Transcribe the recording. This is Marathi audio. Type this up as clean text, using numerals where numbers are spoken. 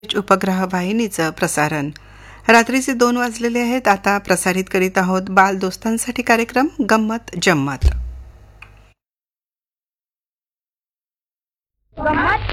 उपग्रह वाहिनीचं प्रसारण. रात्रीचे 2 वाजलेले आहेत. आता प्रसारित करीत आहोत बाल दोस्तांसाठी कार्यक्रम गंमत जम्मत. गंमत